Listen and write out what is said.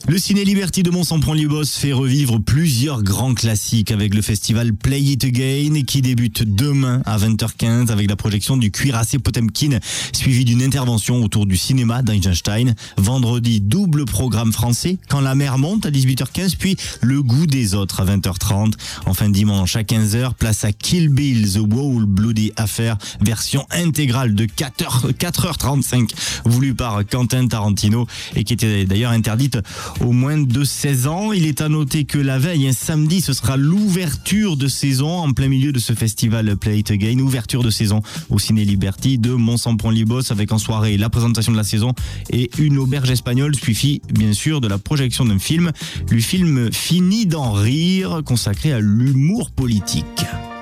Le Ciné Liberty de Mons-en-Pront-Libos fait revivre plusieurs grands classiques avec le festival Play It Again qui débute demain à 20h15 avec la projection du Cuirassé Potemkin suivi d'une intervention autour du cinéma d'Eisenstein. Vendredi, double programme français Quand la mer monte à 18h15 puis Le Goût des autres à 20h30. Enfin dimanche à 15h, place à Kill Bill The Whole Bloody Affair, version intégrale de 4h35 voulue par Quentin Tarantino et qui était d'ailleurs interdite aux moins de 16 ans. Il est à noter que la veille, un samedi, ce sera l'ouverture de saison en plein milieu de ce festival Play It Again. Ouverture de saison au Ciné Liberty de Mons-en-Pront-Libos avec en soirée la présentation de la saison et une auberge espagnole suivi bien sûr de la projection d'un film. Le film Fini d'en rire consacré à l'humour politique.